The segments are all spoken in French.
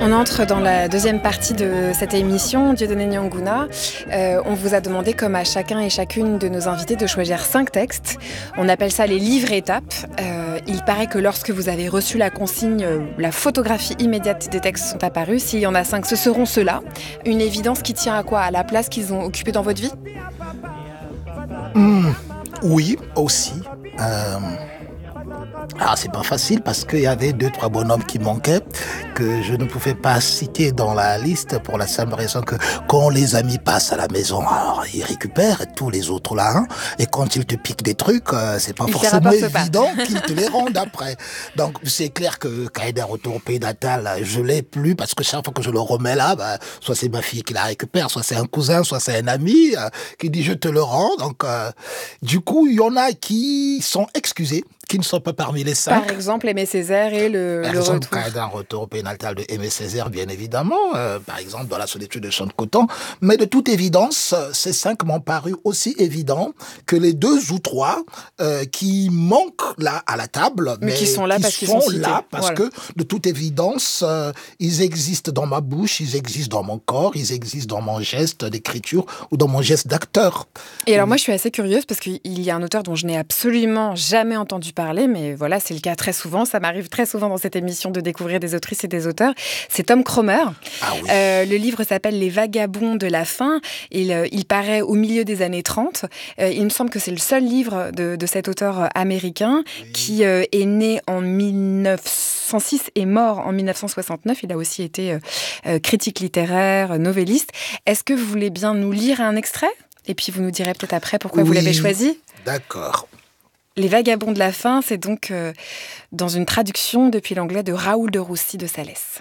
On entre dans la deuxième partie de cette émission, Dieudonné Nianguna. On vous a demandé, comme à chacun et chacune de nos invités, de choisir 5 textes. On appelle ça les livres-étapes. Il paraît que lorsque vous avez reçu la consigne, la photographie immédiate des textes sont apparus. S'il y en a 5, ce seront ceux-là. Une évidence qui tient à quoi? À la place qu'ils ont occupée dans votre vie? Oui, aussi. C'est pas facile parce qu'il y avait 2-3 bonhommes qui manquaient que je ne pouvais pas citer dans la liste pour la simple raison que quand les amis passent à la maison, alors ils récupèrent tous les autres là, et quand ils te piquent des trucs, c'est pas forcément évident qu'ils te les rendent après. Donc c'est clair que Cahier d'un retour au pays natal, je l'ai plus parce que chaque fois que je le remets là, soit c'est ma fille qui la récupère, soit c'est un cousin, soit c'est un ami qui dit je te le rends. Donc du coup, il y en a qui sont excusés, qui ne sont pas parmi les 5. Par exemple, Aimé Césaire et le retour. Cahier d'un retour au pays natal de Aimé Césaire, bien évidemment. Par exemple, dans La solitude de Champ de Coton. Mais de toute évidence, ces 5 m'ont paru aussi évidents que les 2 ou 3 qui manquent là à la table. Mais qui sont là parce qu'ils sont cités. Parce que, de toute évidence, ils existent dans ma bouche, ils existent dans mon corps, ils existent dans mon geste d'écriture ou dans mon geste d'acteur. Et alors moi, je suis assez curieuse parce qu'il y a un auteur dont je n'ai absolument jamais entendu parler, mais voilà, c'est le cas très souvent. Ça m'arrive très souvent dans cette émission de découvrir des autrices et des auteurs. C'est Tom Cromer. Ah oui. Le livre s'appelle Les Vagabonds de la faim. Il paraît au milieu des années 30. Il me semble que c'est le seul livre de cet auteur américain qui est né en 1906 et mort en 1969. Il a aussi été critique littéraire, novelliste. Est-ce que vous voulez bien nous lire un extrait ? Et puis vous nous direz peut-être après pourquoi vous l'avez choisi. D'accord. Les Vagabonds de la faim, c'est donc dans une traduction depuis l'anglais de Raoul de Roussy de Salès.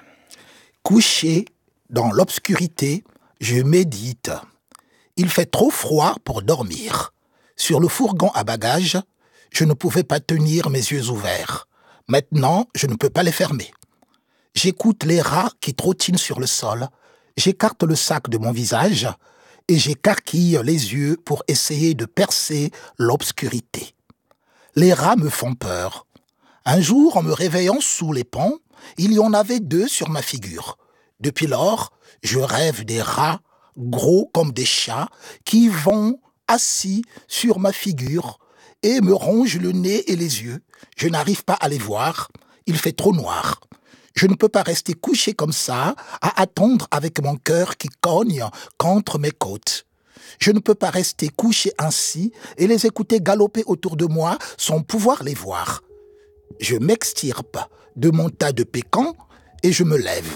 Couché dans l'obscurité, je médite. Il fait trop froid pour dormir. Sur le fourgon à bagages, je ne pouvais pas tenir mes yeux ouverts. Maintenant, je ne peux pas les fermer. J'écoute les rats qui trottinent sur le sol. J'écarte le sac de mon visage et j'écarquille les yeux pour essayer de percer l'obscurité. Les rats me font peur. Un jour, en me réveillant sous les ponts, il y en avait 2 sur ma figure. Depuis lors, je rêve des rats, gros comme des chats, qui vont assis sur ma figure et me rongent le nez et les yeux. Je n'arrive pas à les voir, il fait trop noir. Je ne peux pas rester couché comme ça, à attendre avec mon cœur qui cogne contre mes côtes. Je ne peux pas rester couché ainsi et les écouter galoper autour de moi sans pouvoir les voir. Je m'extirpe de mon tas de pécans et je me lève.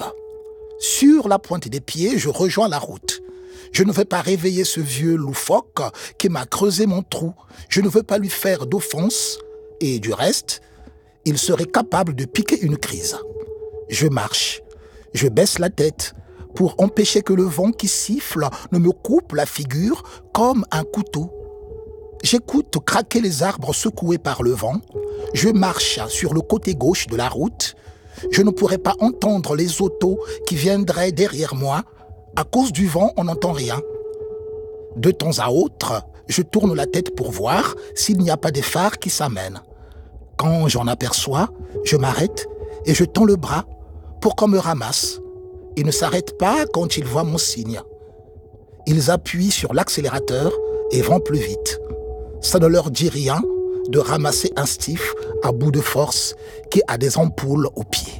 Sur la pointe des pieds, je rejoins la route. Je ne veux pas réveiller ce vieux loufoque qui m'a creusé mon trou. Je ne veux pas lui faire d'offense et du reste, il serait capable de piquer une crise. Je marche, je baisse la tête pour empêcher que le vent qui siffle ne me coupe la figure comme un couteau. J'écoute craquer les arbres secoués par le vent. Je marche sur le côté gauche de la route. Je ne pourrais pas entendre les autos qui viendraient derrière moi. À cause du vent, on n'entend rien. De temps à autre, je tourne la tête pour voir s'il n'y a pas des phares qui s'amènent. Quand j'en aperçois, je m'arrête et je tends le bras pour qu'on me ramasse. Ils ne s'arrêtent pas quand ils voient mon signe. Ils appuient sur l'accélérateur et vont plus vite. Ça ne leur dit rien de ramasser un stif à bout de force qui a des ampoules aux pieds.